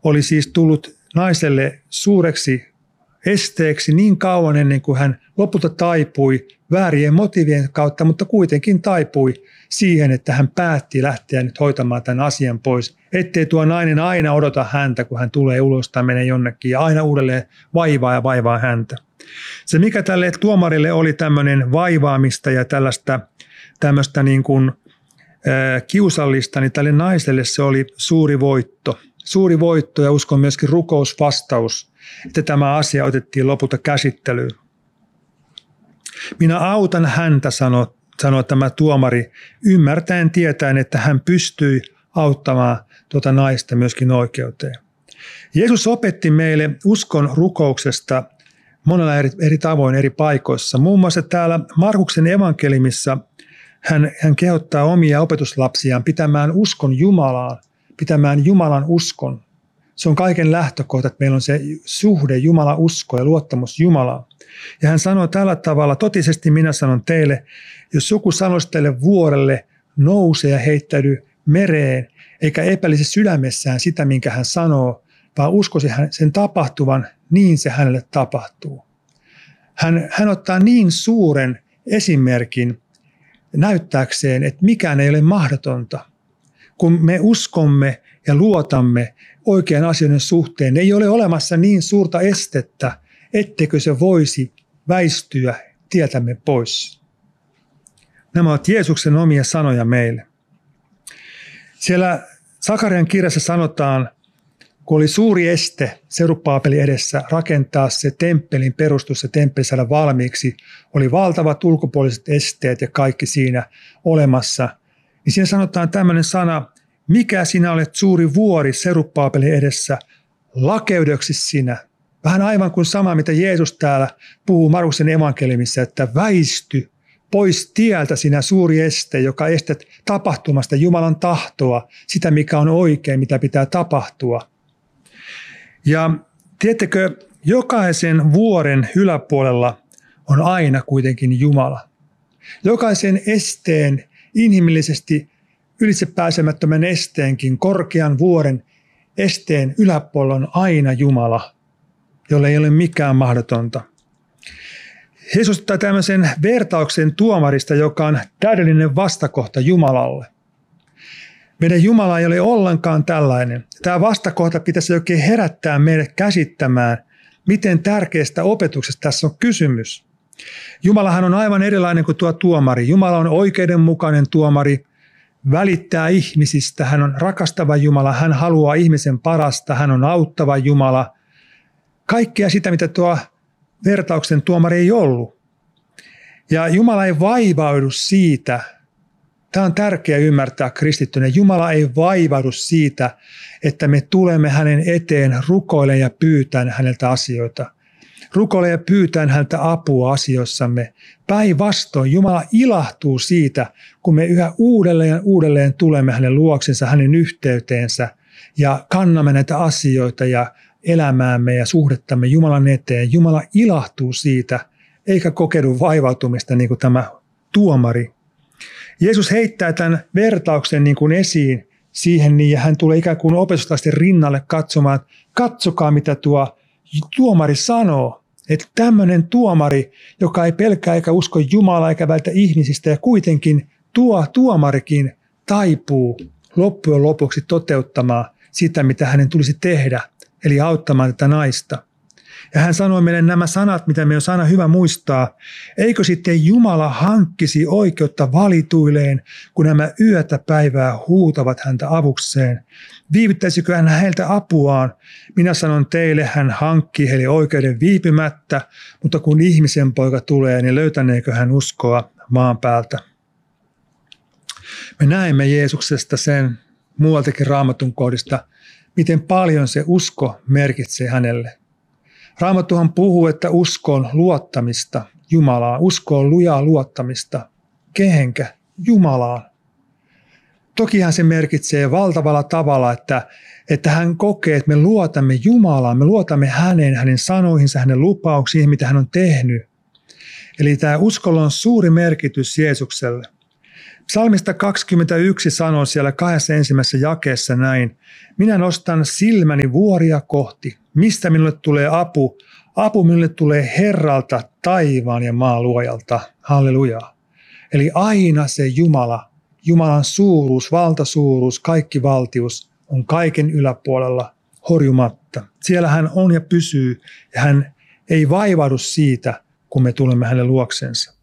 oli siis tullut naiselle suureksi esteeksi niin kauan ennen kuin hän lopulta taipui väärien motiivien kautta, mutta kuitenkin taipui siihen, että hän päätti lähteä nyt hoitamaan tämän asian pois. Ettei tuo nainen aina odota häntä, kun hän tulee ulos tai menee jonnekin ja aina uudelleen vaivaa häntä. Se, mikä tälle tuomarille oli tämmöinen vaivaamista ja tämmöistä niin kuin kiusallista, niin tälle naiselle se oli suuri voitto. Suuri voitto ja uskon myöskin rukousvastaus, että tämä asia otettiin lopulta käsittelyyn. Minä autan häntä, sanoi tämä tuomari, ymmärtäen tietäen, että hän pystyi auttamaan tuota naista myöskin oikeuteen. Jeesus opetti meille uskon rukouksesta monella eri tavoin eri paikoissa. Muun muassa täällä Markuksen evankeliumissa hän kehottaa omia opetuslapsiaan pitämään uskon Jumalaan, pitämään Jumalan uskon. Se on kaiken lähtökohta, että meillä on se suhde Jumalan usko ja luottamus Jumalaan. Ja hän sanoo tällä tavalla, totisesti minä sanon teille, jos joku sanoisi teille vuorelle, nouse ja heittäydy mereen, eikä epäilisi sydämessään sitä, minkä hän sanoo, vaan uskoisi sen tapahtuvan, niin se hänelle tapahtuu. Hän ottaa niin suuren esimerkin näyttääkseen, että mikään ei ole mahdotonta. Kun me uskomme ja luotamme oikean asioiden suhteen, ei ole olemassa niin suurta estettä, etteikö se voisi väistyä tietämme pois. Nämä ovat Jeesuksen omia sanoja meille. Siellä Sakarian kirjassa sanotaan, kun oli suuri este Serubbabelin edessä rakentaa se temppelin perustus ja temppeli saada valmiiksi, oli valtavat ulkopuoliset esteet ja kaikki siinä olemassa, niin siinä sanotaan tämmöinen sana, mikä sinä olet suuri vuori Serubbabelin edessä, lakeudeksi sinä. Vähän aivan kuin sama, mitä Jeesus täällä puhuu Markuksen evankeliumissa, että väisty pois tieltä sinä suuri este, joka estät tapahtumasta Jumalan tahtoa, sitä mikä on oikein, mitä pitää tapahtua. Ja tiedättekö, jokaisen vuoren yläpuolella on aina kuitenkin Jumala. Jokaisen esteen, inhimillisesti ylitsepääsemättömän esteenkin, korkean vuoren esteen yläpuolella on aina Jumala, jolle ei ole mikään mahdotonta. Jeesus ottaa tämmöisen vertauksen tuomarista, joka on täydellinen vastakohta Jumalalle. Meidän Jumala ei ole ollenkaan tällainen. Tämä vastakohta pitäisi oikein herättää meidät käsittämään, miten tärkeästä opetuksesta tässä on kysymys. Jumalahan on aivan erilainen kuin tuo tuomari. Jumala on oikeudenmukainen tuomari, välittää ihmisistä, hän on rakastava Jumala, hän haluaa ihmisen parasta, hän on auttava Jumala. Kaikkea sitä, mitä tuo vertauksen tuomari ei ollut. Ja Jumala ei vaivaudu siitä, tämä on tärkeää ymmärtää kristittynä, Jumala ei vaivaudu siitä, että me tulemme hänen eteen rukoilemaan ja pyytämään häneltä asioita. Rukoilemaan ja pyytämään häneltä apua asioissamme. Päinvastoin Jumala ilahtuu siitä, kun me yhä uudelleen tulemme hänen luoksensa, hänen yhteyteensä ja kannamme näitä asioita ja elämäämme ja suhdettamme Jumalan eteen. Jumala ilahtuu siitä, eikä kokeudu vaivautumista niin kuin tämä tuomari. Jeesus heittää tämän vertauksen niin kuin esiin siihen niin, ja hän tulee ikään kuin opetuslasten rinnalle katsomaan, että katsokaa mitä tuo tuomari sanoo. Että tämmöinen tuomari, joka ei pelkää eikä usko Jumalaa eikä välitä ihmisistä, ja kuitenkin tuo tuomarikin taipuu loppujen lopuksi toteuttamaan sitä, mitä hänen tulisi tehdä, eli auttamaan tätä naista. Ja hän sanoi meille nämä sanat, mitä me on aina hyvä muistaa. Eikö sitten Jumala hankkisi oikeutta valituilleen, kun nämä yötä päivää huutavat häntä avukseen? Viivyttäisikö hän heiltä apuaan? Minä sanon teille, hän hankkii heille oikeuden viipymättä, mutta kun ihmisen poika tulee, niin löytäneekö hän uskoa maan päältä? Me näemme Jeesuksesta sen muualtakin Raamatun kohdista, miten paljon se usko merkitsee hänelle. Raamattuhan puhuu, että usko on luottamista Jumalaan. Usko on lujaa luottamista. Kehenkä? Jumalaan. Tokihan se merkitsee valtavalla tavalla, että hän kokee, että me luotamme Jumalaan. Me luotamme hänen sanoihinsa, hänen lupauksiin, mitä hän on tehnyt. Eli tämä uskolla on suuri merkitys Jeesukselle. Psalmista 21 sanoo siellä 2 ensimmäisessä jakeessa näin. Minä nostan silmäni vuoria kohti. Mistä minulle tulee apu? Apu minulle tulee Herralta, taivaan ja maan luojalta. Halleluja. Eli aina se Jumala, Jumalan suuruus, valtasuuruus, kaikki valtius on kaiken yläpuolella horjumatta. Siellä hän on ja pysyy ja hän ei vaivaudu siitä, kun me tulemme hänen luoksensa.